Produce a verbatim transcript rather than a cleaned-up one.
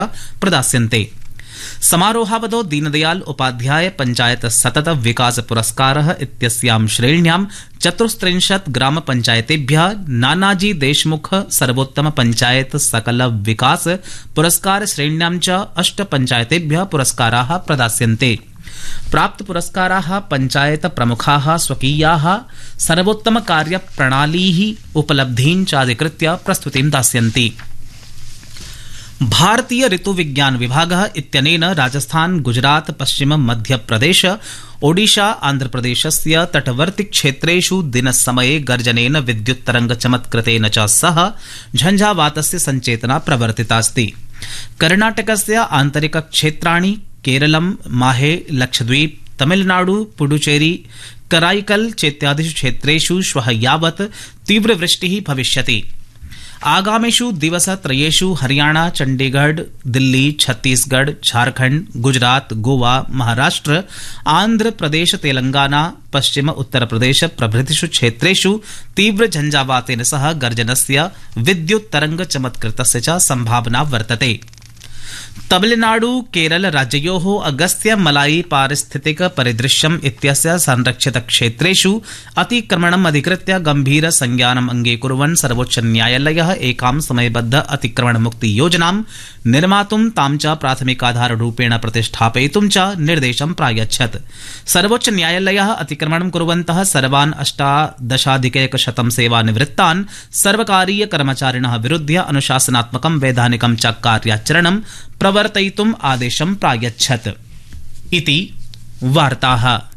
प्रदास्यन्ते। समारोहावधौ दीनदयाल उपाध्याय पंचायत सतत विकास पुरस्कारः इत्यस्यां श्रेण्यां चतुस्त्रिंशत् ग्राम पंचायतेभ्यः नानाजी देशमुख सर्वोत्तम पंचायत सकल विकास पुरस्कार श्रेण्यां च अष्ट पंचायतेभ्यः पुरस्काराः प्रदास्यन्ते। प्राप्त पुरस्काराः पंचायत प्रमुखाः स्वकीयाः सर्वोत्तम कार्य प्रणालीः उपलब्धीन् चाधिकृत्य प्रस्तुतिं दास्यन्ति। भारतीय ऋतु विज्ञान विभागः इत्यनेन राजस्थान गुजरात पश्चिम मध्य प्रदेश ओडिशा आंध्रप्रदेशस्य तटवर्ती क्षेत्रेषु दिनसमये गर्जनेन विद्युत् तरंग चमत्कृतेन च सह झंझावातस्य संचेतना प्रवर्तितास्ति। कर्णाटकस्य आन्तरिक क्षेत्राणि केरलं माहे लक्षद्वीप तमिलनाडु पुडुचेरी कराईकल चेत्यादिषु क्षेत्रेषु श्वः यावत् तीव्रवृष्टिः भविष्यति। आगामिषु दिवसत्रयेषु हरियाणा चंडीगढ़ दिल्ली छत्तीसगढ़ झारखंड गुजरात गोवा महाराष्ट्र आंध्र प्रदेश तेलंगाना पश्चिम उत्तर प्रदेश प्रभृतिषु क्षेत्रेषु तीव्र झंझावातेन सह गर्जनस्य विद्युत् तरंग चमत्कृतस्य च संभावना वर्तते। तमिलनाडु केरल राज्ययोः अगस्त्य मलाई पारिस्थितिक परिदृश्यम् इत्यस्य संरक्षित क्षेत्रेषु अतिक्रमणम् अधिकृत्य गंभीर संज्ञानम् अंगीकुर्वन् सर्वोच्च न्यायालयः एकां समयबद्ध अतिक्रमण मुक्ति योजनां निर्मातुं तां च प्राथमिकाधार रूपेण प्रतिष्ठापयितुं च निर्देशं प्रायच्छत्। सर्वोच्च न्यायालयः अतिक्रमणं कुर्वन्तः सर्वान् अष्टादशाधिकैकशतं सेवानिवृत्तान् सर्वकारीय कर्मचारिणः विरुध्य अनुशासनात्मकं वैधानिकं च कार्याचरणं प्रवर्तयितुम् आदेशं प्रायच्छत् इति वार्ताः।